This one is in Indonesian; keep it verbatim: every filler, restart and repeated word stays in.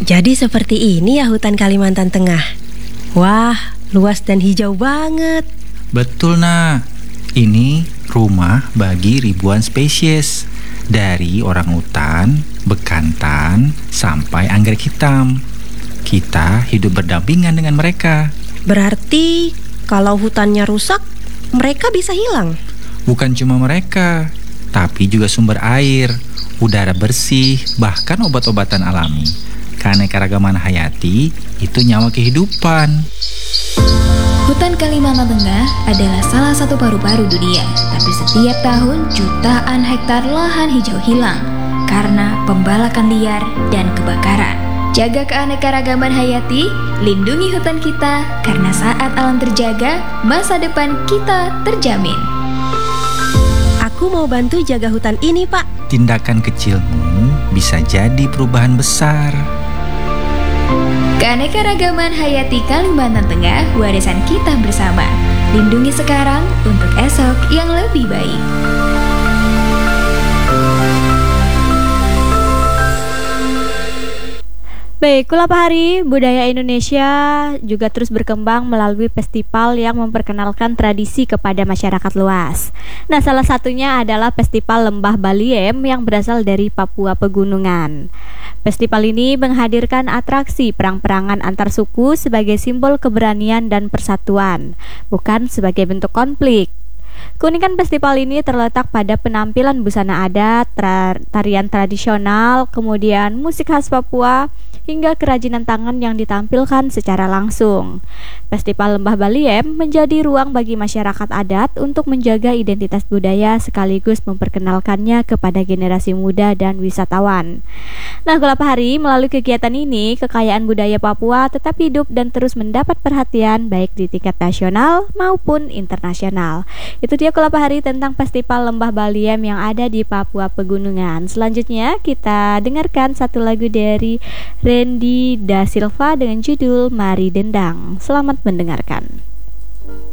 Jadi seperti ini ya hutan Kalimantan Tengah. Wah, luas dan hijau banget. Betul, nah. Ini rumah bagi ribuan spesies. Dari orangutan, bekantan, sampai anggrek hitam. Kita hidup berdampingan dengan mereka. Berarti kalau hutannya rusak, mereka bisa hilang. Bukan cuma mereka, tapi juga sumber air, udara bersih, bahkan obat-obatan alami. Keanekaragaman hayati itu nyawa kehidupan. Hutan Kalimantan Tengah adalah salah satu paru-paru dunia, tapi setiap tahun jutaan hektar lahan hijau hilang karena pembalakan liar dan kebakaran. Jaga keanekaragaman hayati, lindungi hutan kita, karena saat alam terjaga, masa depan kita terjamin. Aku mau bantu jaga hutan ini, Pak. Tindakan kecilmu bisa jadi perubahan besar. Keanekaragaman hayati Kalimantan Tengah, warisan kita bersama. Lindungi sekarang untuk esok yang lebih baik. Baik, Kulapa Hari Budaya Indonesia juga terus berkembang melalui festival yang memperkenalkan tradisi kepada masyarakat luas. Nah, salah satunya adalah Festival Lembah Baliem yang berasal dari Papua Pegunungan. Festival ini menghadirkan atraksi perang-perangan antar suku sebagai simbol keberanian dan persatuan, bukan sebagai bentuk konflik. Keunikan festival ini terletak pada penampilan busana adat, tra- tarian tradisional, kemudian musik khas Papua, hingga kerajinan tangan yang ditampilkan secara langsung. Festival Lembah Baliem menjadi ruang bagi masyarakat adat untuk menjaga identitas budaya sekaligus memperkenalkannya kepada generasi muda dan wisatawan. Nah, Kulapa Hari, melalui kegiatan ini, kekayaan budaya Papua tetap hidup dan terus mendapat perhatian baik di tingkat nasional maupun internasional. Itu dia Kulapa Hari tentang Festival Lembah Baliem yang ada di Papua Pegunungan. Selanjutnya kita dengarkan satu lagu dari Randy Da Silva dengan judul Mari Dendang. Selamat mendengarkan.